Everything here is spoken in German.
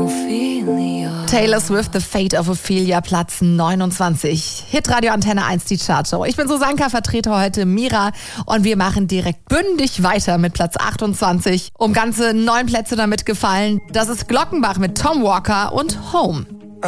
Ophelia. Taylor Swift, The Fate of Ophelia, Platz 29. Hitradio Antenne 1, die Chartshow. Ich bin Susanka, vertrete heute Mira und wir machen direkt bündig weiter mit Platz 28. Um ganze 9 Plätze damit gefallen. Das ist Glockenbach mit Tom Walker und Home.